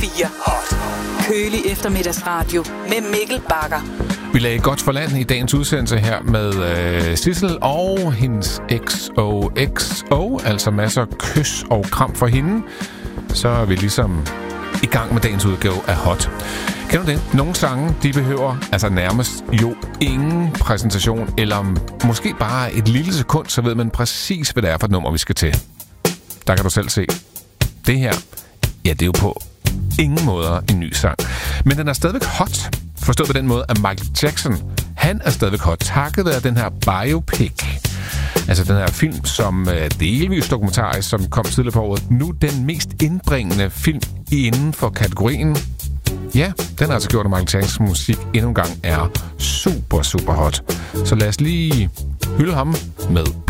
4 Hot. Kølig eftermiddagsradio med Mikkel Bagger. Vi lagde godt for land i dagens udsendelse her med Sissel og hendes XOXO, altså masser af kys og kram for hende. Så er vi ligesom i gang med dagens udgave af Hot. Kender du det? Nogle sange, de behøver altså nærmest jo ingen præsentation, eller måske bare et lille sekund, så ved man præcis, hvad det er for et nummer, vi skal til. Der kan du selv se. Det her, ja, det er jo på ingen måder en ny sang. Men den er stadigvæk hot. Forstået på den måde, at Michael Jackson, han er stadigvæk hot, takket være den her biopic. Altså den her film, som er delvis dokumentarisk, som kom tidligere på året. Nu den mest indbringende film inden for kategorien. Ja, den har altså gjort, at Michael Jacksons musik endnu en gang er super, super hot. Så lad os lige hylde ham med